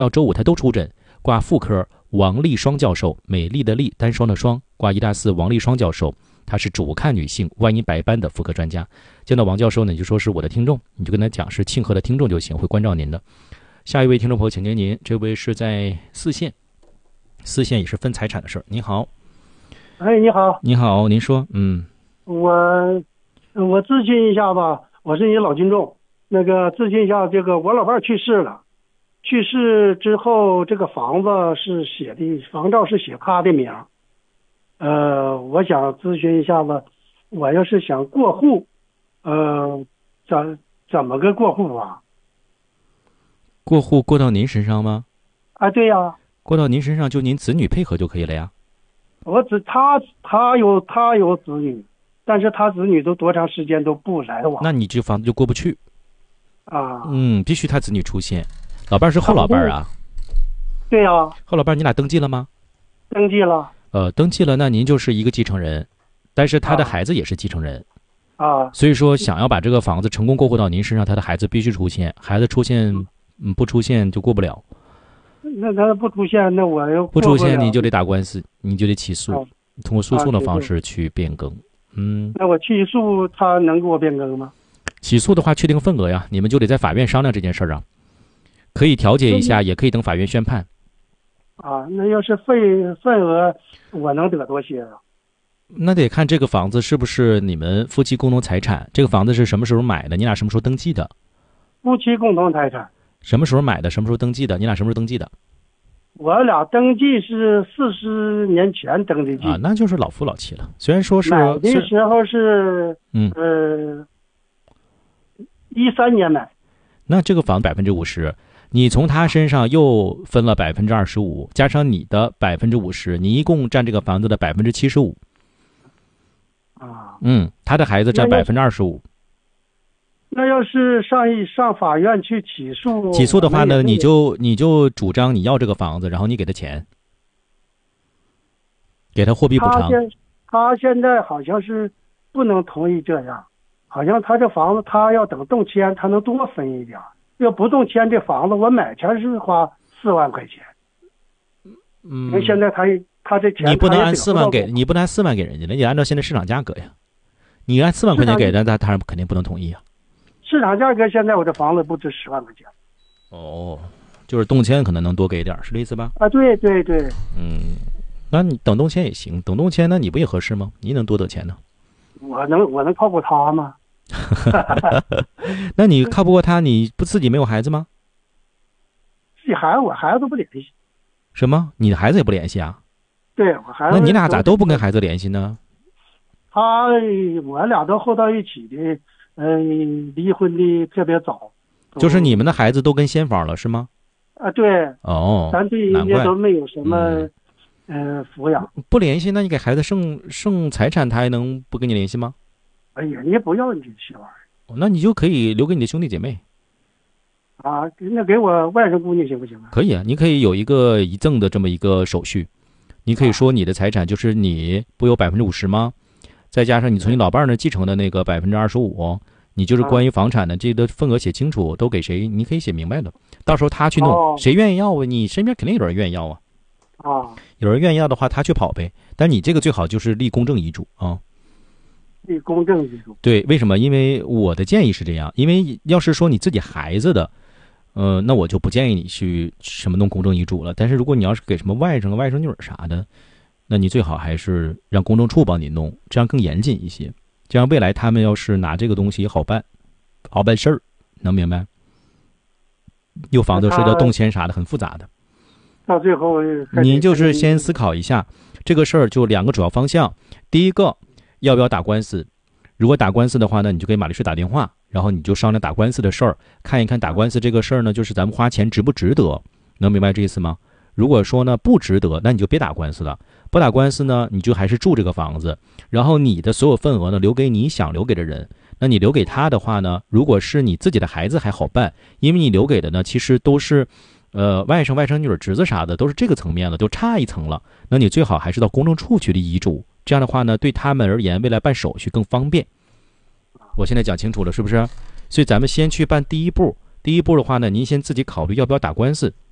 到周五他都出诊，挂妇科王丽双教授，美丽的丽，单双的双，挂184王丽双教授，他是主看女性万一白斑的妇科专家。见到王教授呢，你就说是我的听众，你就跟他讲是庆贺的听众就行，会关照您的。下一位听众朋友，请接您，这位是在4县，4县也是分财产的事儿。您好。 哎，你好。 你好，您说。 我咨询一下吧，我是你老听众，那个咨询一下，这个我老伴儿去世了，去世之后这个房子是写的房照是写他的名，我想咨询一下子，我要是想过户，怎么个过户啊？ 过户过到您身上吗？ 啊，对呀。 过到您身上就您子女配合就可以了呀。 他有子女，但是他子女都多长时间都不来往。 那你这房子就过不去啊。 必须他子女出现。老伴儿是后老伴儿啊？ 对呀。 后老伴儿你俩登记了吗？ 登记了。 登记了，那您就是一个继承人，但是他的孩子也是继承人啊。 所以说想要把这个房子成功过户到您身上，他的孩子必须出现，孩子出现不出现就过不了。 那他不出现，那我又不出现你就得打官司，你就得起诉，通过诉讼的方式去变更。 那我起诉他能给我变更吗？ 起诉的话确定份额呀，你们就得在法院商量这件事儿啊，可以调解一下，也可以等法院宣判。 啊，那要是份额我能得多些啊？ 那得看这个房子是不是你们夫妻共同财产，这个房子是什么时候买的，你俩什么时候登记的？ 夫妻共同财产。 什么时候买的，什么时候登记的？你俩什么时候登记的？ 我俩登记是40年前登的记啊，那就是老夫老妻了。虽然说是买的时候是13年买。 那这个房50%，你从他身上又分了25%，加上你的50%，你一共占这个房子的75%。 啊。 他的孩子占25%。 那要是上法院去起诉的话呢，你就主张你要这个房子，然后你给他钱，给他货币补偿。 他现在好像是不能同意这样，好像他这房子他要等动迁，他能多分一点，要不动迁这房子我买前是花4万块钱。那现在他这钱你不能按4万给，你不能按4万给人家，你按照现在市场价格呀。你按4万块钱给他，他当然肯定不能同意啊。 市场价格现在我这房子不值10万块钱。 就是动迁可能能多给一点，是这意思吧？ 啊，对。 那你等动迁也行，等动迁那你不也合适吗？你能多得钱呢？ 我能靠过他吗？ 那你靠不过他，你不自己没有孩子吗？ 自己孩子我孩子都不联系。 什么？你的孩子也不联系啊？ 对，我孩子。 那你俩咋都不跟孩子联系呢？ 我俩都后到一起的。离婚的特别早， 就是你们的孩子都跟先房了是吗？ 啊，对。咱对人家都没有什么抚养。 不联系，那你给孩子剩财产，他还能不跟你联系吗？ 哎呀，人家不要你媳妇儿。 那你就可以留给你的兄弟姐妹。 啊，那给我外甥姑娘行不行啊？ 可以啊，你可以有一个遗赠的这么一个手续，你可以说你的财产就是你不有50%吗？再加上你从你老伴儿那继承的那个25%，你就是关于房产的这个份额写清楚，都给谁，你可以写明白的。到时候他去弄，谁愿意要啊？你身边肯定有人愿意要啊。有人愿意要的话，他去跑呗。但你这个最好就是立公证遗嘱啊。 立公证遗嘱。 对，为什么？因为我的建议是这样，因为要是说你自己孩子的，那我就不建议你去什么弄公证遗嘱了。但是如果你要是给什么外甥、外甥女儿啥的，那你最好还是让公证处帮你弄，这样更严谨一些。这样未来他们要是拿这个东西好办事儿，能明白？有房子涉及到动迁啥的，很复杂的。 到最后， 你就是先思考一下这个事儿，就2个主要方向。第一个，要不要打官司？如果打官司的话呢，你就给马律师打电话，然后你就商量打官司的事儿，看一看打官司这个事儿呢，就是咱们花钱值不值得，能明白这意思吗？如果说呢不值得，那你就别打官司了。不打官司呢，你就还是住这个房子，然后你的所有份额呢留给你想留给的人。那你留给他的话呢，如果是你自己的孩子还好办，因为你留给的呢其实都是外甥、外甥女儿、侄子啥的，都是这个层面了，都差一层了。那你最好还是到公证处去立遗嘱，这样的话呢，对他们而言，未来办手续更方便。我现在讲清楚了，是不是？所以咱们先去办第一步。第一步的话呢，您先自己考虑要不要打官司。